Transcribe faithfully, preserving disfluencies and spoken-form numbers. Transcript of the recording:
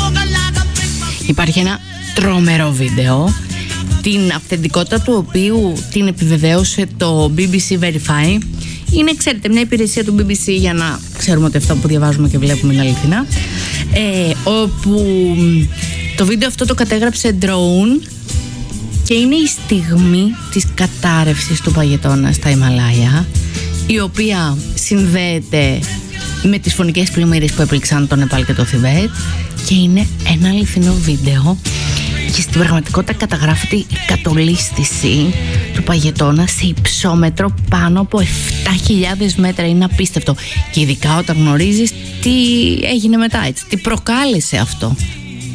Υπάρχει ένα τρομερό βίντεο, την αυθεντικότητα του οποίου την επιβεβαίωσε το μπι μπι σι Verify. Είναι, ξέρετε, μια υπηρεσία του μπι μπι σι για να ξέρουμε ότι αυτό που διαβάζουμε και βλέπουμε είναι αληθινά, ε, όπου το βίντεο αυτό το κατέγραψε drone και είναι η στιγμή της κατάρρευσης του παγετώνα στα Ιμαλάια, η οποία συνδέεται με τις φωνικές πλημμύρες που έπληξαν το Νεπάλ και το Θιβέτ, και είναι ένα αληθινό βίντεο και στην πραγματικότητα καταγράφεται η κατολίσθηση του παγετώνα σε υψόμετρο πάνω από επτά χιλιάδες μέτρα. Είναι απίστευτο, και ειδικά όταν γνωρίζεις τι έγινε μετά, έτσι, τι προκάλεσε αυτό.